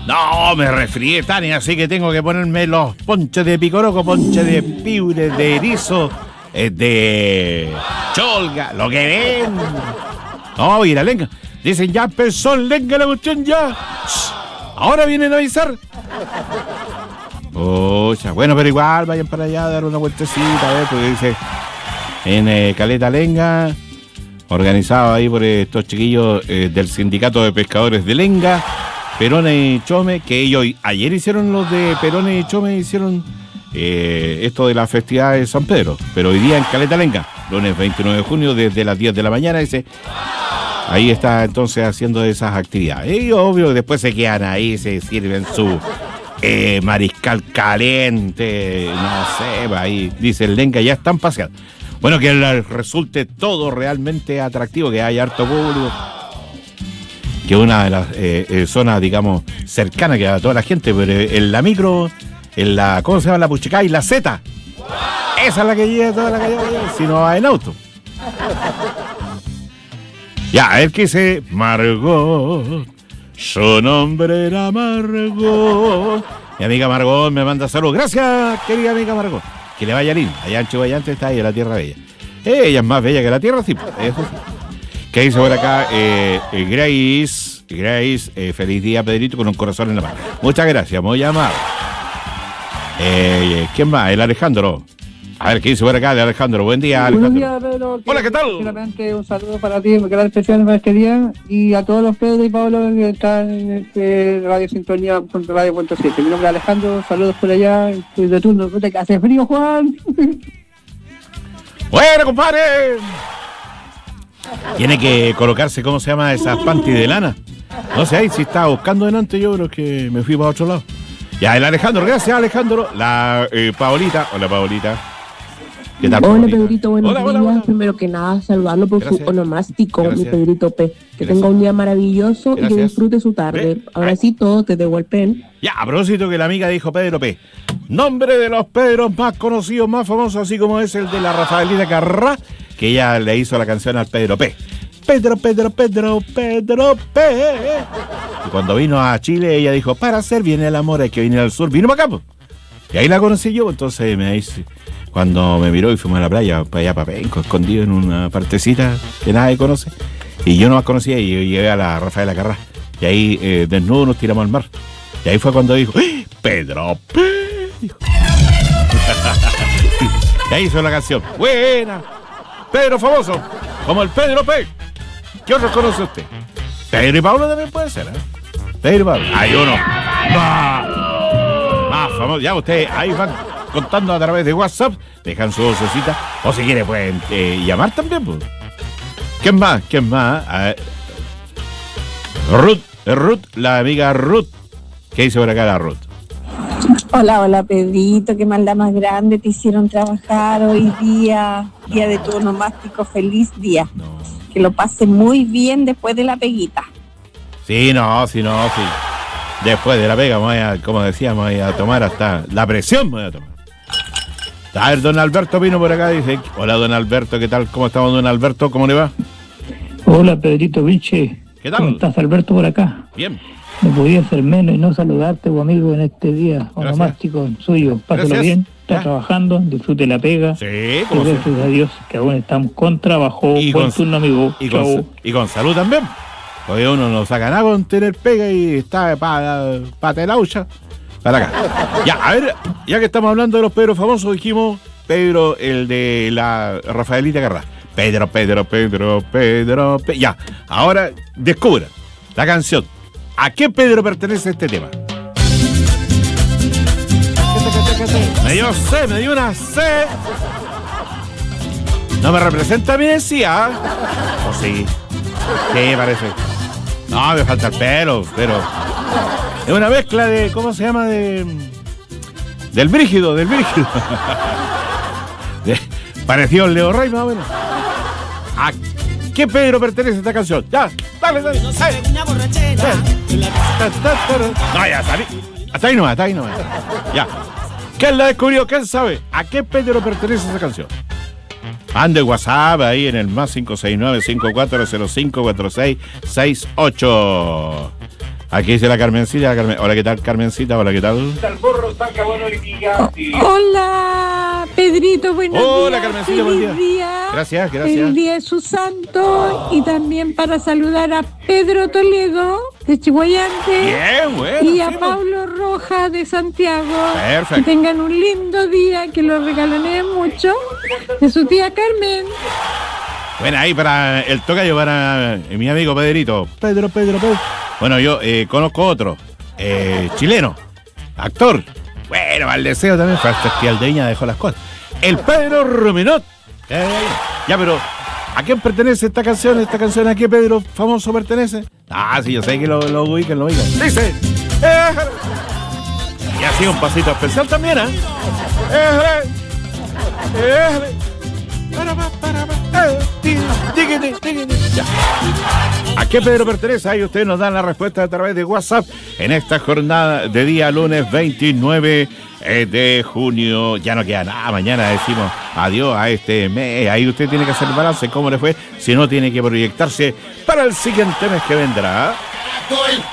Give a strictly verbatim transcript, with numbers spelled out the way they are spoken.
No, me resfrié, Tania, así que tengo que ponerme los ponches de picoroco, ponches de piure, de erizo, eh, de cholga, lo que ven. No, y la lenga. Dicen, ya empezó lenga la cuestión, ya. Shh, ahora vienen a avisar. Pucha, bueno, pero igual vayan para allá a dar una vueltecita, a ver, porque dice en eh, Caleta Lenga, organizado ahí por estos chiquillos eh, del Sindicato de Pescadores de Lenga, Perones y Chome, que ellos ayer hicieron los de Perones y Chome, hicieron eh, esto de la festividad de San Pedro, pero hoy día en Caleta Lenga, lunes veintinueve de junio, desde las diez de la mañana, dice, ahí está entonces haciendo esas actividades. Y obvio, después se quedan ahí, se sirven su eh, mariscal caliente, no sé, ahí dice el Lenga, ya están paseando. Bueno, que les resulte todo realmente atractivo, que haya harto público, que una de las eh, eh, zonas, digamos, cercanas que a toda la gente, pero en la micro, en la, ¿cómo se llama? La Puchicay, la Z. Esa es la que llega toda la calle, si no va en auto. Ya, a ver qué dice Margot. Su nombre era Margot. Mi amiga Margot me manda saludos. Gracias, querida amiga Margot. Que le vaya lindo. Allá en Chihuayante está ahí, en la Tierra Bella. Ella es más bella que la Tierra, sí, eso sí. ¿Qué dice por acá? Eh, eh, Grace, Grace, eh, feliz día, Pedrito, con un corazón en la mano. Muchas gracias, muy amable. Eh, ¿Quién más? El Alejandro. A ver, ¿qué dice por acá de Alejandro? Buen día, Alejandro. Buenos días, Pedro. Hola, ¿qué tal? Sinceramente, un saludo para ti, un gran especial para este día, y a todos los Pedro y Pablo que están en este Radio Sintonía, Radio punto siete. Mi nombre es Alejandro, saludos por allá, estoy de turno. ¿Te hace frío, Juan? Bueno, compadre. Tiene que colocarse, ¿cómo se llama? Esas panty de lana. No sé, ahí si estaba buscando delante, yo creo que me fui para otro lado. Ya, el Alejandro, gracias, Alejandro. La eh, Paolita, hola, Paolita. ¿Qué tal, Hola, Paolita? Pedrito, buenos hola, días. hola, hola. Primero que nada, saludarlo por Gracias. su onomástico, Gracias. mi Pedrito P. Que Gracias. tenga un día maravilloso Gracias. y que disfrute su tarde. Ve. Ahora Ay. sí, todos te devuelven. Ya, a propósito que la amiga dijo Pedro P. Nombre de los Pedros más conocidos, más famosos, así como es el de la Rafaelita Carrá, que ella le hizo la canción al Pedro P. Pedro, Pedro, Pedro, Pedro P. Y cuando vino a Chile, ella dijo, para hacer bien el amor hay que venir al sur. Vino para acá, pues. Y ahí la conocí yo, entonces me dice, cuando me miró y fuimos a la playa, para allá, para Penco, escondido en una partecita que nadie conoce. Y yo no más conocía y yo llegué a la Rafaela Carrá. Y ahí, eh, desnudo, nos tiramos al mar. Y ahí fue cuando dijo, ¡eh! Pedro P. Dijo. Y ahí hizo la canción. Buena. Pedro famoso, como el Pedro P. ¿Qué otros conoce usted? Pedro y Pablo también puede ser, ¿eh? Pedro y Pablo. Hay uno. Más, más famoso. Ya ustedes ahí van contando a través de WhatsApp. Dejan su vocecita. O si quieren pueden eh, llamar también, pues. ¿Quién más? ¿Quién más? A ver. Ruth. Ruth, la amiga Ruth. ¿Qué dice por acá la Ruth? Hola, hola Pedrito, qué maldad más grande te hicieron trabajar hoy día, día de tu onomástico, feliz día. No. Que lo pase muy bien después de la peguita. Sí, no, sí, no, sí. Después de la pega, me voy a, como decíamos, voy a tomar hasta la presión, me voy a tomar. A ver, don Alberto vino por acá, dice, hola don Alberto, ¿qué tal? ¿Cómo estamos, don Alberto? ¿Cómo le va? Hola, Pedrito Vinche. ¿Qué tal? ¿Cómo estás, Alberto, por acá? Bien. No podía ser menos y no saludarte, tu amigo, en este día onomástico suyo. Pásalo Gracias. bien, está Ya. trabajando, disfrute la pega. Sí, Y como gracias se- a Dios que aún estamos con trabajo. Y Buen con- turno, amigo. y con, Chau. y con salud también. Porque uno no saca nada con tener pega y está para pa telaucha. Para acá. Ya, a ver, ya que estamos hablando de los Pedro famosos, dijimos Pedro, el de la Rafaelita Carrá. Pedro, Pedro, Pedro, Pedro, Pedro. Ya, ahora descubra la canción. ¿A qué Pedro pertenece este tema? Me dio C, me dio una C. No me representa a mí, decía. ¿O sí? Sí, parece. No, me falta el pelo, pero... Es una mezcla de... ¿Cómo se llama? De... Del Brígido, del Brígido. De- Pareció el Leo Rey, más o menos. ¿A qué Pedro pertenece esta canción? Ya, dale, dale. No sabe una borrachera. No, ya salí. Hasta ahí nomás, hasta ahí nomás. Ya. ¿Quién la descubrió? ¿Quién sabe? ¿A qué Pedro pertenece esa canción? Mande WhatsApp ahí en el más cinco seis nueve, cinco cuatro cero cinco, cuatro seis seis ocho. Aquí dice la Carmencita. La Carmen... Hola, ¿qué tal, Carmencita? Hola, ¿qué tal? Hola, Pedrito, buenos Hola, días. Carmencita, buen Feliz día. Gracias, gracias. El día de su santo y también para saludar a Pedro Toledo de Chihuayante. Bien, bueno. Y a sí, Pablo Rojas de Santiago. Perfecto. Que tengan un lindo día, que lo regalaneen mucho. De su tía Carmen. Bueno, ahí para el tocayo, para eh, mi amigo Pedrito. Pedro, Pedro, Pedro. Bueno, yo eh, conozco otro, eh, chileno, actor. Bueno, al deseo también, hasta que Aldeña dejó las cosas. El Pedro Ruminot. Eh, ya, pero ¿a quién pertenece esta canción? ¿Esta canción a qué Pedro famoso pertenece? Ah, sí, yo sé que lo, lo ubican, lo ubican. Dice. Eh, y así un pasito especial también, ¿eh? Eh, eh, para, para, para, para, eh, dígate, dígate. Ya. ¿A qué Pedro pertenece? Ahí ustedes nos dan la respuesta a través de WhatsApp en esta jornada de día lunes veintinueve de junio. Ya no queda nada, mañana decimos adiós a este mes. Ahí usted tiene que hacer el balance, cómo le fue, si no tiene que proyectarse para el siguiente mes que vendrá.